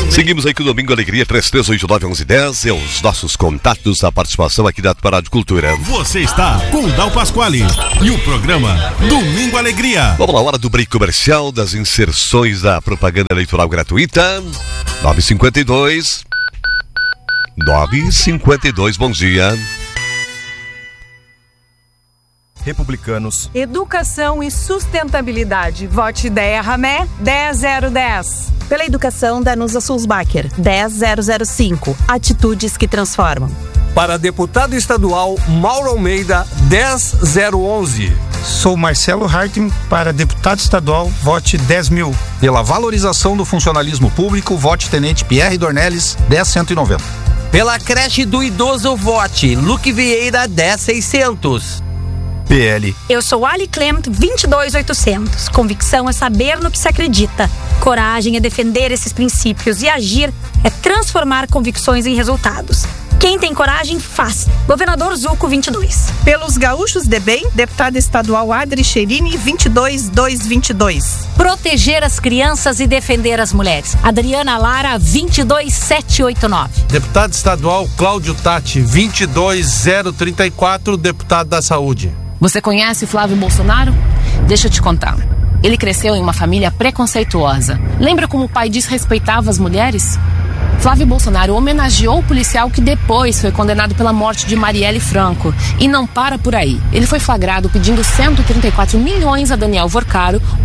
Seguimos aí com o Domingo Alegria, 3389-1110. É os nossos contatos, a participação aqui da Parada de Cultura. Você está com o Dal Pasquale e o programa Domingo Alegria. Vamos lá, hora do break comercial, das inserções da propaganda eleitoral gratuita. 9h52. 9h52, bom dia. Republicanos. Educação e sustentabilidade. Vote Ideia Ramé 10010. Pela educação, Danusa Sulzbacher 10005. Atitudes que transformam. Para deputado estadual, Mauro Almeida 10011. Sou Marcelo Hartmann, para deputado estadual, vote 10.000. Pela valorização do funcionalismo público, vote Tenente Pierre Dornelles 10190. Pela creche do idoso, vote Luque Vieira 10600. PL. Eu sou Ali Clement 22800. Convicção é saber no que se acredita. Coragem é defender esses princípios e agir é transformar convicções em resultados. Quem tem coragem, faz. Governador Zuco 22. Pelos gaúchos de bem, deputada estadual Adri Cherini 22222. Proteger as crianças e defender as mulheres. Adriana Lara 22789. Deputado estadual Cláudio Tati 22034, deputado da Saúde. Você conhece Flávio Bolsonaro? Deixa eu te contar. Ele cresceu em uma família preconceituosa. Lembra como o pai desrespeitava as mulheres? Flávio Bolsonaro homenageou o policial que depois foi condenado pela morte de Marielle Franco. E não para por aí. Ele foi flagrado pedindo 134 milhões a Daniel Vorcaro,